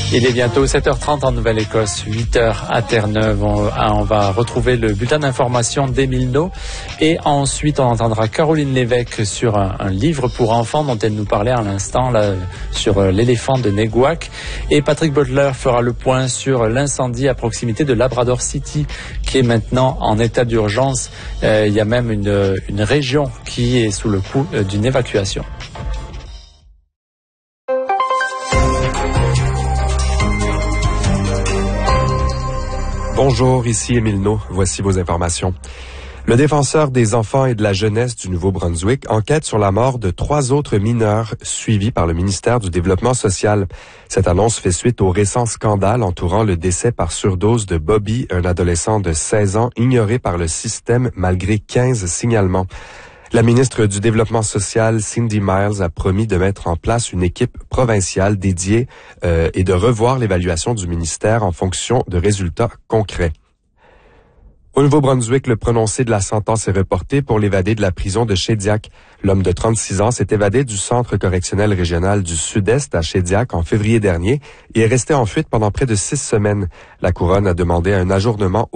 Il est bientôt 7h30 en Nouvelle-Écosse, 8h à Terre-Neuve. On va retrouver le bulletin d'information d'Émile No. Et ensuite, on entendra Caroline Lévesque sur un livre pour enfants dont elle nous parlait à l'instant, là, sur l'éléphant de Neguac. Et Patrick Butler fera le point sur l'incendie à proximité de Labrador City, qui est maintenant en état d'urgence. Il y a même une région qui est sous le coup d'une évacuation. Bonjour, ici Émile No. Voici vos informations. Le défenseur des enfants et de la jeunesse du Nouveau-Brunswick enquête sur la mort de 3 autres mineurs suivis par le ministère du Développement social. Cette annonce fait suite au récent scandale entourant le décès par surdose de Bobby, un adolescent de 16 ans ignoré par le système malgré 15 signalements. La ministre du Développement social, Cindy Miles, a promis de mettre en place une équipe provinciale dédiée et de revoir l'évaluation du ministère en fonction de résultats concrets. Au Nouveau-Brunswick, le prononcé de la sentence est reporté pour l'évadé de la prison de Shediac. L'homme de 36 ans s'est évadé du centre correctionnel régional du Sud-Est à Shediac en février dernier et est resté en fuite pendant près de 6 semaines. La couronne a demandé un ajournement